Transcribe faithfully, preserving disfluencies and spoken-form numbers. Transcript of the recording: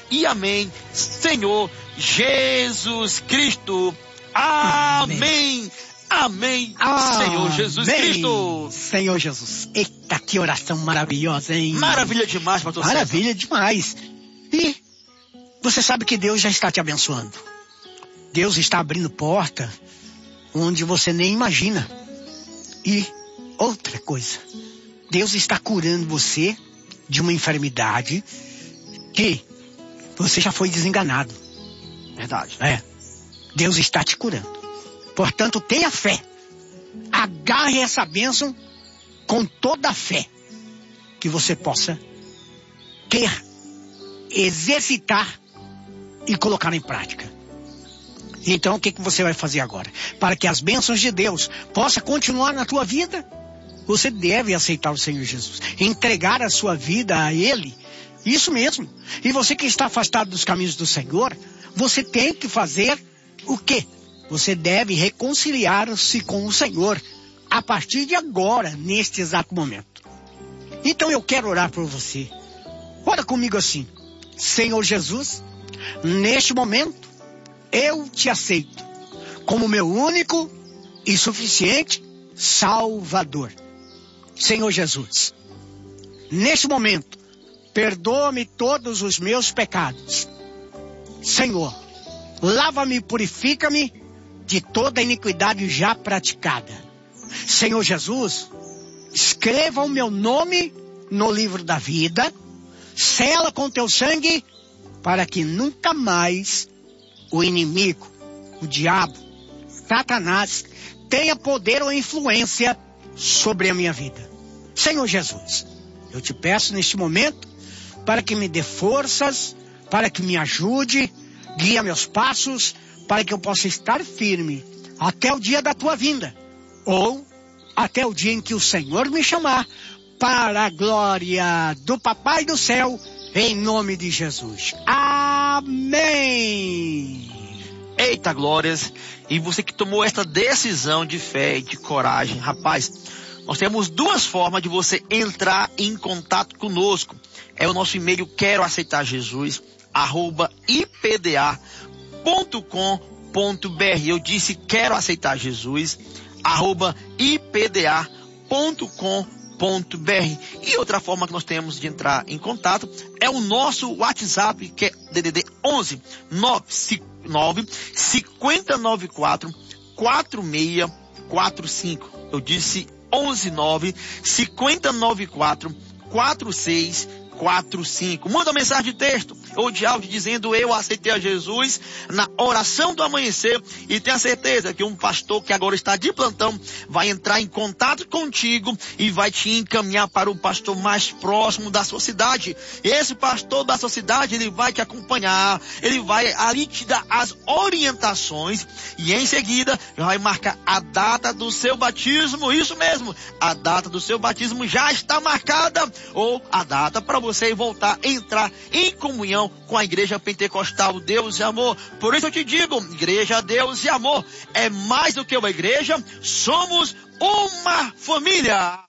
e amém, Senhor Jesus Cristo. Amém. Amém. Amém. Senhor Jesus Cristo. Senhor Jesus. Eita, que oração maravilhosa, hein? Maravilha demais, pastor César. Maravilha demais. E você sabe que Deus já está te abençoando. Deus está abrindo porta onde você nem imagina. E outra coisa, Deus está curando você de uma enfermidade que você já foi desenganado. Verdade. É. Deus está te curando. Portanto, tenha fé. Agarre essa bênção com toda a fé que você possa ter, exercitar e colocar em prática. Então, o que, que você vai fazer agora? Para que as bênçãos de Deus possam continuar na tua vida, você deve aceitar o Senhor Jesus. Entregar a sua vida a Ele. Isso mesmo. E você que está afastado dos caminhos do Senhor, você tem que fazer o quê? Você deve reconciliar-se com o Senhor a partir de agora, neste exato momento. Então eu quero orar por você. Ora comigo assim: Senhor Jesus, neste momento eu te aceito como meu único e suficiente Salvador. Senhor Jesus, neste momento, perdoa-me todos os meus pecados. Senhor, lava-me e purifica-me de toda a iniquidade já praticada. Senhor Jesus, escreva o meu nome no livro da vida, sela com teu sangue, para que nunca mais o inimigo, o diabo, Satanás, tenha poder ou influência sobre a minha vida. Senhor Jesus, eu te peço neste momento para que me dê forças, para que me ajude, guia meus passos, para que eu possa estar firme até o dia da tua vinda, ou até o dia em que o Senhor me chamar, para a glória do Papai do Céu, em nome de Jesus. Amém. Eita, glórias. E você que tomou esta decisão de fé e de coragem, rapaz, nós temos duas formas de você entrar em contato conosco. É o nosso e-mail quero aceitar Jesus, arroba ipda ponto com ponto br. Eu disse quero aceitar Jesus, arroba ipda ponto com ponto br. E outra forma que nós temos de entrar em contato é o nosso WhatsApp, que é D D D onze nove cinco nove quatro quatro seis quatro cinco. Eu disse onze nove cinco nove quatro quatro seis quatro cinco. Manda mensagem de texto ou de áudio dizendo eu aceitei a Jesus na oração do amanhecer, e tenha certeza que um pastor que agora está de plantão vai entrar em contato contigo e vai te encaminhar para o pastor mais próximo da sua cidade. Esse pastor da sua cidade, ele vai te acompanhar, ele vai ali te dar as orientações e em seguida vai marcar a data do seu batismo. Isso mesmo, a data do seu batismo já está marcada, ou a data para você voltar a entrar em comunhão com a Igreja Pentecostal Deus e Amor. Por isso eu te digo, Igreja Deus e Amor é mais do que uma igreja, somos uma família.